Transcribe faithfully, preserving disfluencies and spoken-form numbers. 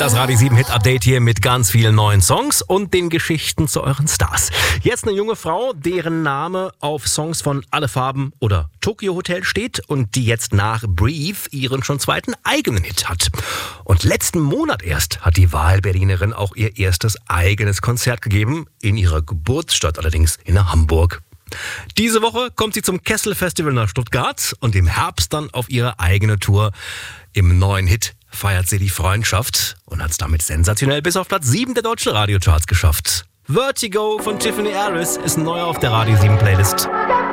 Das Radio sieben Hit Update hier mit ganz vielen neuen Songs und den Geschichten zu euren Stars. Jetzt eine junge Frau, deren Name auf Songs von Alle Farben oder Tokyo Hotel steht und die jetzt nach Breathe ihren schon zweiten eigenen Hit hat. Und letzten Monat erst hat die Wahlberlinerin auch ihr erstes eigenes Konzert gegeben, in ihrer Geburtsstadt allerdings in Hamburg. Diese Woche kommt sie zum Kessel Festival nach Stuttgart und im Herbst dann auf ihre eigene Tour. Im neuen Hit feiert sie die Freundschaft und hat es damit sensationell bis auf Platz sieben der deutschen Radiocharts geschafft. Vertigo von Tiffany Harris ist neu auf der Radio sieben Playlist.